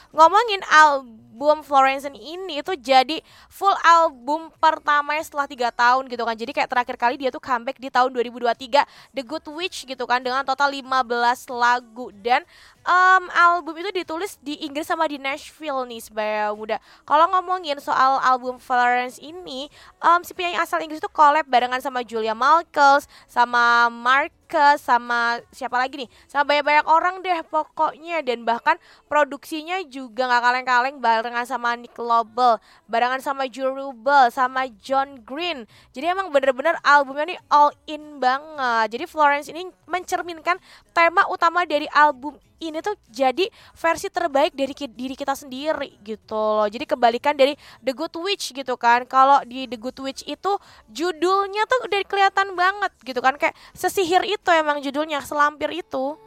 ngomongin album Florence ini itu jadi full album pertamanya setelah 3 tahun gitu kan. Jadi kayak terakhir kali dia tuh comeback di tahun 2023 The Good Witch gitu kan, dengan total 15 lagu. Dan album itu ditulis di Inggris sama di Nashville nih sebenarnya muda. Kalau ngomongin soal album Florence ini, si penyanyi asal Inggris itu collab barengan sama Julia Michaels, sama Marcus, sama siapa lagi nih, sama banyak-banyak orang deh pokoknya. Dan bahkan produksinya juga nggak kaleng-kaleng, barengan sama Nick Lobel, barengan sama Joe Rubel, sama John Green. Jadi emang bener-bener albumnya nih all in banget. Jadi Florence ini mencerminkan tema utama dari album ini tuh jadi versi terbaik dari diri kita sendiri gitu loh. Jadi kebalikan dari The Good Witch gitu kan. Kalau di The Good Witch itu judulnya tuh udah kelihatan banget gitu kan, kayak sesihir itu emang judulnya, selampir itu.